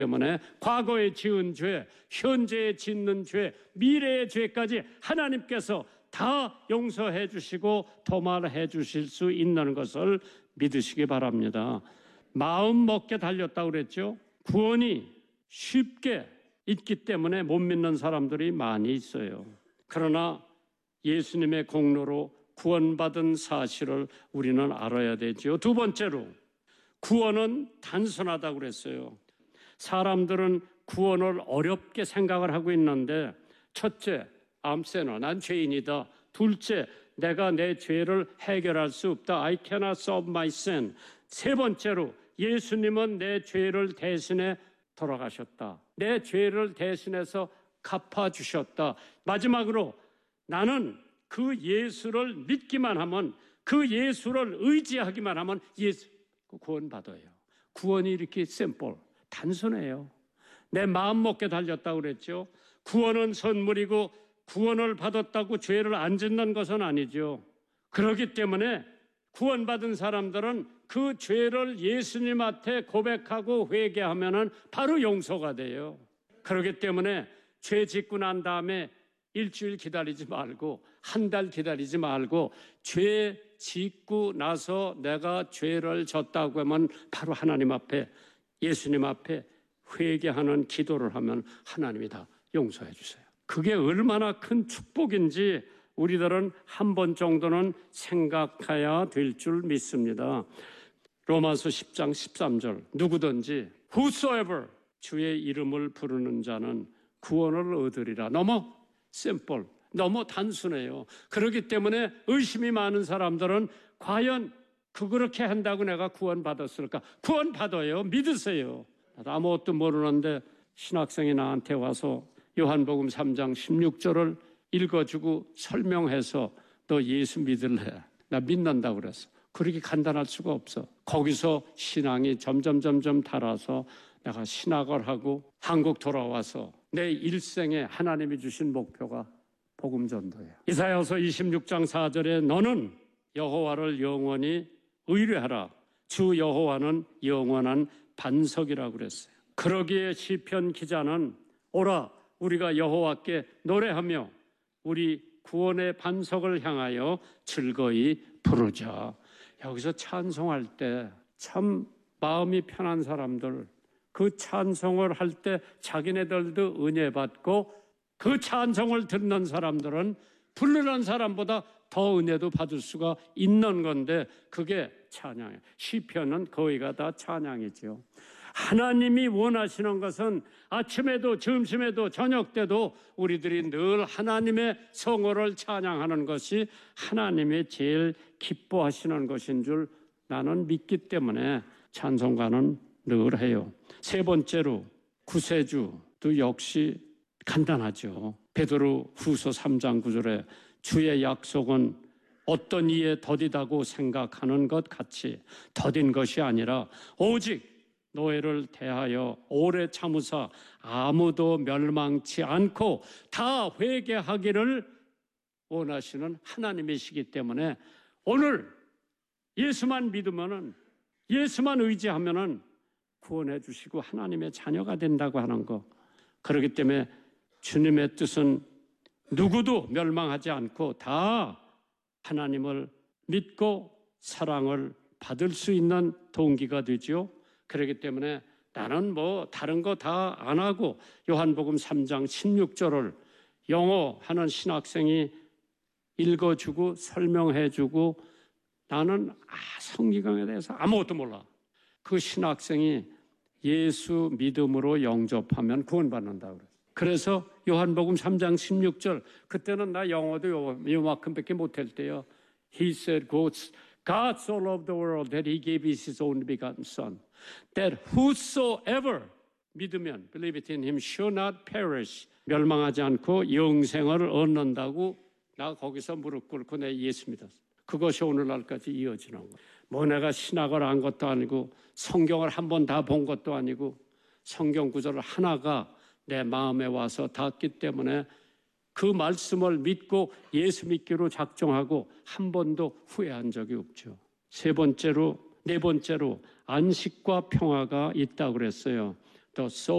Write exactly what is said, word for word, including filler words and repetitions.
때문에 과거에 지은 죄, 현재에 짓는 죄, 미래의 죄까지 하나님께서 다 용서해 주시고 도말해 주실 수 있는 것을 믿으시기 바랍니다. 마음 먹게 달렸다고 그랬죠. 구원이 쉽게 있기 때문에 못 믿는 사람들이 많이 있어요. 그러나 예수님의 공로로 구원받은 사실을 우리는 알아야 되죠. 두 번째로 구원은 단순하다고 그랬어요. 사람들은 구원을 어렵게 생각을 하고 있는데, 첫째, I'm sinner, 난 죄인이다. 둘째, 내가 내 죄를 해결할 수 없다. I cannot solve my sin. 세 번째로, 예수님은 내 죄를 대신해 돌아가셨다. 내 죄를 대신해서 갚아주셨다. 마지막으로, 나는 그 예수를 믿기만 하면, 그 예수를 의지하기만 하면 예수 구원받아요. 구원이 이렇게 심플, 단순해요. 내 마음 먹게 달렸다고 그랬죠. 구원은 선물이고 구원을 받았다고 죄를 안 짓는 것은 아니죠. 그렇기 때문에 구원받은 사람들은 그 죄를 예수님한테 고백하고 회개하면은 바로 용서가 돼요. 그렇기 때문에 죄 짓고 난 다음에 일주일 기다리지 말고, 한 달 기다리지 말고, 죄 짓고 나서 내가 죄를 졌다고 하면 바로 하나님 앞에, 예수님 앞에 회개하는 기도를 하면 하나님이 다 용서해 주세요. 그게 얼마나 큰 축복인지 우리들은 한 번 정도는 생각해야 될 줄 믿습니다. 로마서 십 장 십삼 절, 누구든지 whosoever 주의 이름을 부르는 자는 구원을 얻으리라. 너무 심플, 너무 단순해요. 그렇기 때문에 의심이 많은 사람들은 과연 그렇게 한다고 내가 구원받았을까? 구원받아요. 믿으세요. 아무것도 모르는데 신학생이 나한테 와서 요한복음 삼 장 십육 절을 읽어주고 설명해서 너 예수 믿을래? 나 믿는다고 그랬어. 그렇게 간단할 수가 없어. 거기서 신앙이 점점 점점 달아서 내가 신학을 하고 한국 돌아와서 내 일생에 하나님이 주신 목표가 복음 전도예요. 이사야서 이십육 장 사 절에 너는 여호와를 영원히 의뢰하라. 주 여호와는 영원한 반석이라고 그랬어요. 그러기에 시편 기자는 오라 우리가 여호와께 노래하며 우리 구원의 반석을 향하여 즐거이 부르자. 여기서 찬송할 때 참 마음이 편한 사람들, 그 찬송을 할 때 자기네들도 은혜 받고 그 찬송을 듣는 사람들은 부르는 사람보다 더 은혜도 받을 수가 있는 건데 그게 찬양이에요. 시편은 거의가 다 찬양이죠. 하나님이 원하시는 것은 아침에도 점심에도 저녁 때도 우리들이 늘 하나님의 성호를 찬양하는 것이 하나님이 제일 기뻐하시는 것인 줄 나는 믿기 때문에 찬송가는 늘 해요. 세 번째로 구세주도 역시 간단하죠. 베드로 후서 삼 장 구 절에 주의 약속은 어떤 이에 더디다고 생각하는 것 같이 더딘 것이 아니라 오직 노예를 대하여 오래 참으사 아무도 멸망치 않고 다 회개하기를 원하시는 하나님이시기 때문에 오늘 예수만 믿으면은 예수만 의지하면은 구원해 주시고 하나님의 자녀가 된다고 하는 거. 그렇기 때문에 주님의 뜻은 누구도 멸망하지 않고 다 하나님을 믿고 사랑을 받을 수 있는 동기가 되죠. 그렇기 때문에 나는 뭐 다른 거 다 안 하고 요한복음 삼 장 십육 절을 영어 하는 신학생이 읽어주고 설명해주고 나는 아, 성경에 대해서 아무것도 몰라. 그 신학생이 예수 믿음으로 영접하면 구원받는다고 그랬어요. 그래서 요한복음 삼 장 십육 절 그때는 나 영어도 요만큼밖에 못할 때요. He said, God so loved the world that he gave his only begotten son. That whosoever 믿으면 believe it in him shall not perish. 멸망하지 않고 영생을 얻는다고 나 거기서 무릎 꿇고 내 예수 믿었어. 그것이 오늘날까지 이어지는 거예요. 뭐 내가 신학을 한 것도 아니고 성경을 한 번 다 본 것도 아니고 성경 구절 하나가 내 마음에 와서 닿았기 때문에 그 말씀을 믿고 예수 믿기로 작정하고 한 번도 후회한 적이 없죠. 세 번째로, 네 번째로 안식과 평화가 있다고 그랬어요. 또